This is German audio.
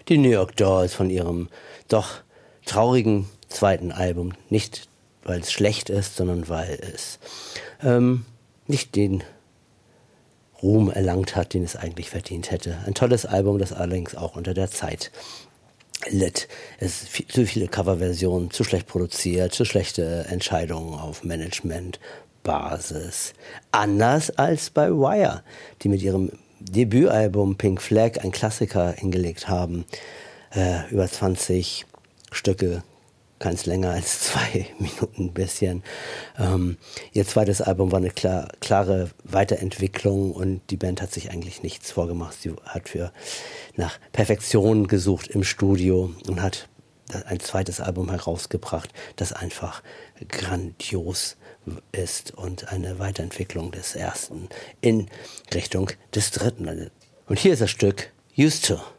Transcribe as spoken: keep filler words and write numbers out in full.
die New York Dolls von ihrem doch traurigen zweiten Album. Nicht, weil es schlecht ist, sondern weil es ähm, nicht den Ruhm erlangt hat, den es eigentlich verdient hätte. Ein tolles Album, das allerdings auch unter der Zeit litt. Es ist zu viele Coverversionen, zu schlecht produziert, zu schlechte Entscheidungen auf Managementbasis. Anders als bei Wire, die mit ihrem Debütalbum Pink Flag einen Klassiker hingelegt haben. Äh, über zwanzig Stücke, ganz länger als zwei Minuten ein bisschen. Ähm, ihr zweites Album war eine klar, klare Weiterentwicklung und die Band hat sich eigentlich nichts vorgemacht. Sie hat für nach Perfektion gesucht im Studio und hat ein zweites Album herausgebracht, das einfach grandios ist und eine Weiterentwicklung des ersten in Richtung des dritten. Und hier ist das Stück Used To.